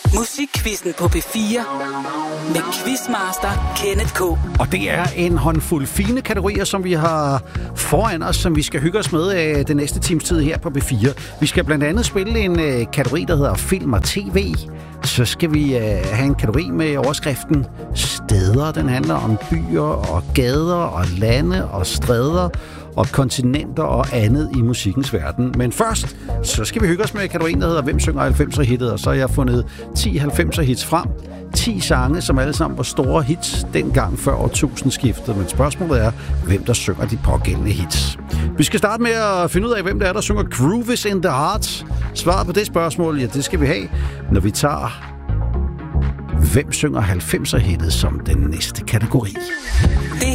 Musikquizzen på P4 med Quizmaster Kenneth K. Og det er en håndfuld fine kategorier, som vi har foran os, som vi skal hygge os med af den næste times tid her på P4. Vi skal blandt andet spille en kategori, der hedder film og tv. Så skal vi have en kategori med overskriften steder. Den handler om byer og gader og lande og stræder og kontinenter og andet i musikkens verden. Men først, så skal vi hygge os med kategorien, der hedder Hvem synger 90'er-hittet? Og så har jeg fundet 10 90'er-hits frem. 10 sange, som alle sammen var store hits dengang før årtusindskiftet. Men spørgsmålet er, hvem der synger de pågældende hits. Vi skal starte med at finde ud af, hvem det er, der synger Groove is in the Heart. Svaret på det spørgsmål, ja, det skal vi have, når vi tager Hvem synger 90'er-hittet som den næste kategori. Det